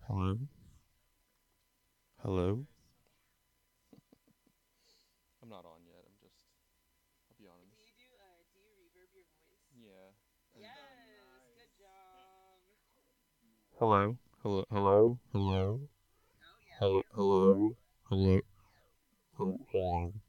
Hello? Hello? I'm not on yet. I'll be honest. Do you reverb your voice? Yeah. Yes, good job. Hello? Hello? Hello? Hello? Oh yeah, we Hello? have. Hello? Hello? Hello?